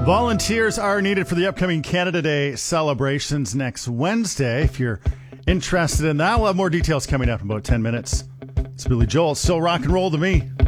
Volunteers are needed for the upcoming Canada Day celebrations next Wednesday. If you're interested in that, we'll have more details coming up in about 10 minutes. It's Billy Joel. So rock and roll to me.